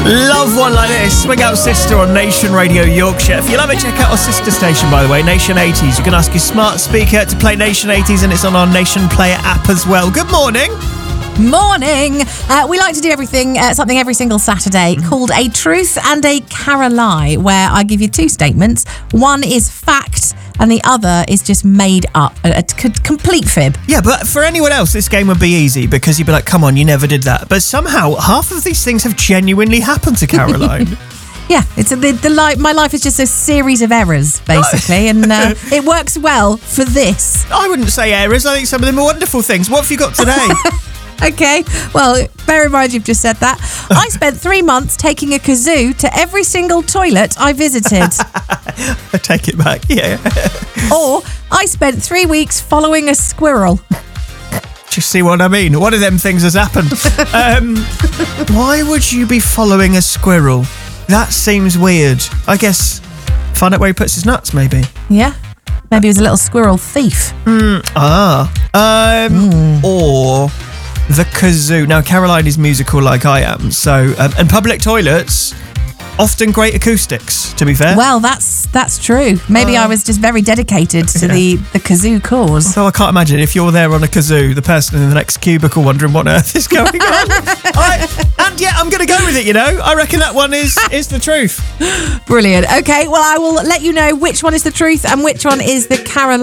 Love one like this. Swing Out Sister on Nation Radio Yorkshire. If you love it, check out our sister station, by the way, Nation 80s. You can ask your smart speaker to play Nation 80s, and it's on our Nation Player app as well. Good morning. Morning. We like to do something every single Saturday called a truth and a Caroline, where I give you two statements. One is fact and the other is just made up, a complete fib. Yeah, but for anyone else, this game would be easy because you'd be like, come on, you never did that. But somehow, half of these things have genuinely happened to Caroline. Yeah, it's my life is just a series of errors, basically, and it works well for this. I wouldn't say errors. I think some of them are wonderful things. What have you got today? Okay, well, bear in mind you've just said that. I spent 3 months taking a kazoo to every single toilet I visited. I take it back, yeah. Or I spent 3 weeks following a squirrel. Do you see what I mean? One of them things has happened. Why would you be following a squirrel? That seems weird. I guess find out where he puts his nuts, maybe. Yeah. Maybe he was a little squirrel thief. Or the kazoo. Now, Caroline is musical like I am, so and public toilets, often great acoustics, to be fair. Well, that's true. Maybe I was just very dedicated to the kazoo cause. So I can't imagine if you're there on a kazoo, the person in the next cubicle wondering what on earth is going on. And yeah, I'm going to go with it, I reckon that one is the truth. Brilliant. Okay, well, I will let you know which one is the truth and which one is the Caroline.